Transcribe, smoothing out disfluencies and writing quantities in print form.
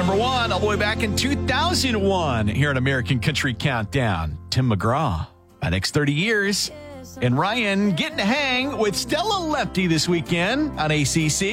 number one all the way back in 2001 here on American Country Countdown. Tim McGraw, my next 30 years. And Ryan getting to hang with Stella Lepty this weekend on ACC.